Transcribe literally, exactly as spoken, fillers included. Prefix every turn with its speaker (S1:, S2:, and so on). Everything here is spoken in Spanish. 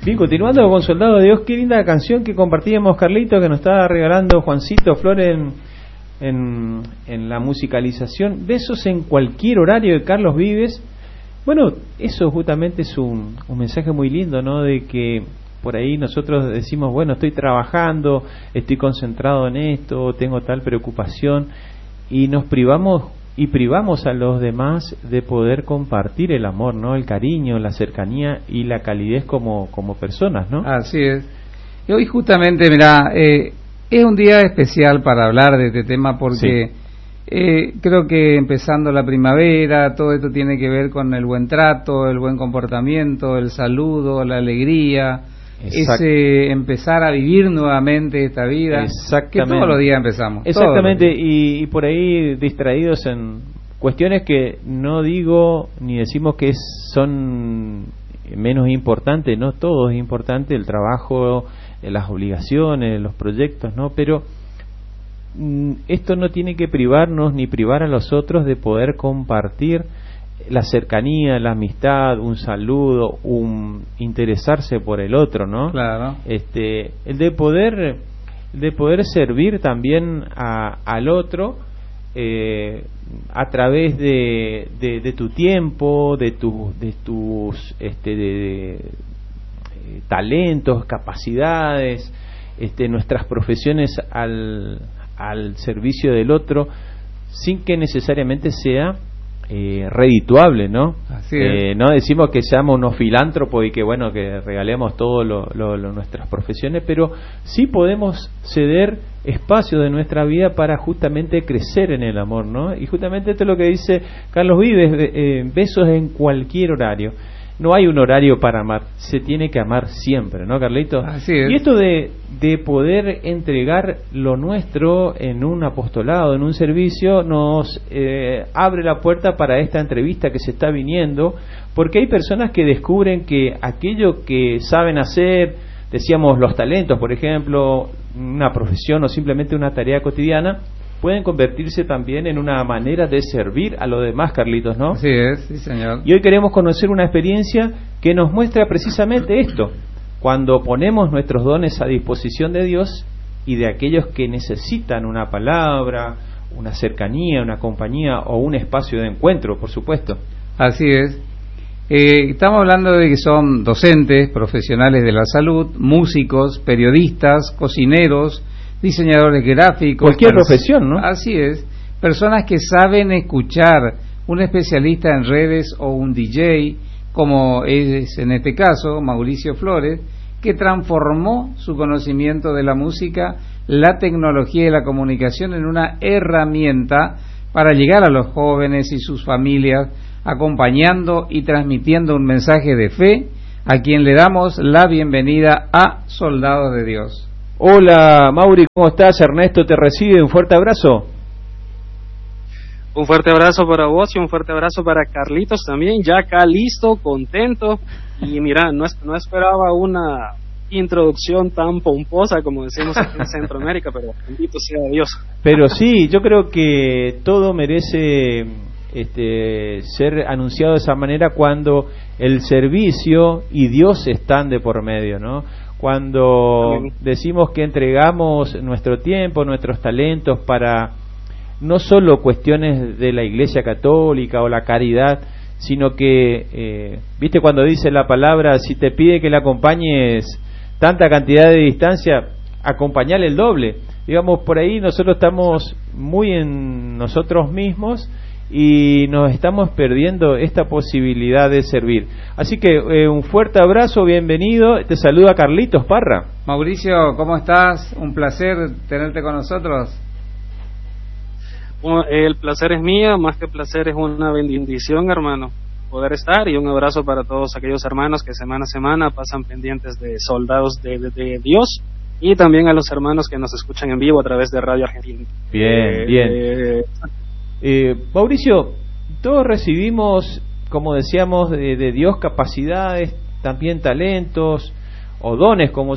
S1: Bien, continuando con Soldado de Dios, qué linda canción que compartíamos, Carlito, que nos está regalando Juancito Flores en, en, en la musicalización. Besos en cualquier horario de Carlos Vives. Bueno, eso justamente es un, un mensaje muy lindo, ¿no? De que por ahí nosotros decimos, bueno, estoy trabajando, estoy concentrado en esto, tengo tal preocupación, y nos privamos y privamos a los demás de poder compartir el amor, ¿no? El cariño, la cercanía y la calidez como, como personas, ¿no?
S2: Así es. Y hoy justamente, mirá, eh, es un día especial para hablar de este tema porque sí. eh, creo que empezando la primavera, todo esto tiene que ver con el buen trato, el buen comportamiento, el saludo, la alegría, Exacto. ese empezar a vivir nuevamente esta vida, que todos los días empezamos.
S1: Exactamente, y, y por ahí distraídos en cuestiones que no digo ni decimos que son menos importantes, no todo es importante, el trabajo, las obligaciones, los proyectos, ¿no? Pero mm, esto no tiene que privarnos ni privar a los otros de poder compartir la cercanía, la amistad, un saludo, un interesarse por el otro, ¿no?
S2: Claro.
S1: Este, el de poder, de poder servir también a, al otro eh, a través de, de, de tu tiempo, de tu, de tus, este, de, de, de talentos, capacidades, este, nuestras profesiones al, al servicio del otro, sin que necesariamente sea Eh, redituable, ¿no?
S2: Así es.
S1: Eh, no decimos que seamos unos filántropos y que bueno que regalemos todo lo, lo, lo nuestras profesiones, pero sí podemos ceder espacio de nuestra vida para justamente crecer en el amor, ¿no? Y justamente esto es lo que dice Carlos Vives, eh, besos en cualquier horario. No hay un horario para amar, se tiene que amar siempre, ¿no, Carlito?
S2: Así es.
S1: Y esto de, de poder entregar lo nuestro en un apostolado, en un servicio, nos eh, abre la puerta para esta entrevista que se está viniendo, porque hay personas que descubren que aquello que saben hacer, decíamos los talentos, por ejemplo, una profesión o simplemente una tarea cotidiana, pueden convertirse también en una manera de servir a los demás, Carlitos, ¿no?
S2: Así es, sí, señor.
S1: Y hoy queremos conocer una experiencia que nos muestra precisamente esto, cuando ponemos nuestros dones a disposición de Dios y de aquellos que necesitan una palabra, una cercanía, una compañía o un espacio de encuentro, por supuesto.
S2: Así es. Eh, estamos hablando de que son docentes, profesionales de la salud, músicos, periodistas, cocineros, diseñadores gráficos,
S1: cualquier profesión, ¿no?
S2: Así es, personas que saben escuchar, un especialista en redes o un D J, como es en este caso Mauricio Flores, que transformó su conocimiento de la música, la tecnología y la comunicación en una herramienta para llegar a los jóvenes y sus familias, acompañando y transmitiendo un mensaje de fe, a quien le damos la bienvenida a Soldados de Dios.
S1: Hola Mauri, ¿cómo estás? Ernesto te recibe, un fuerte abrazo.
S3: Un fuerte abrazo para vos y un fuerte abrazo para Carlitos también, ya acá listo, contento, y mira, no, no esperaba una introducción tan pomposa como decimos aquí en Centroamérica, pero bendito sea Dios.
S1: Pero sí, yo creo que todo merece este, ser anunciado de esa manera cuando el servicio y Dios están de por medio, ¿no? Cuando decimos que entregamos nuestro tiempo, nuestros talentos para no solo cuestiones de la Iglesia Católica o la caridad, sino que, eh, viste cuando dice la palabra, si te pide que le acompañes tanta cantidad de distancia, acompañale el doble. Digamos, por ahí nosotros estamos muy en nosotros mismos y nos estamos perdiendo esta posibilidad de servir. Así que eh, un fuerte abrazo, bienvenido, te saluda Carlitos Parra.
S2: Mauricio, ¿cómo estás? Un placer tenerte con nosotros.
S3: Bueno, el placer es mío, más que placer es una bendición, hermano, poder estar, y un abrazo para todos aquellos hermanos que semana a semana pasan pendientes de Soldados de, de, de Dios, y también a los hermanos que nos escuchan en vivo a través de Radio Argentina.
S1: Bien,
S3: eh,
S1: bien.
S3: Eh,
S1: Eh, Mauricio, todos recibimos, como decíamos, de, de Dios capacidades, también talentos o dones, como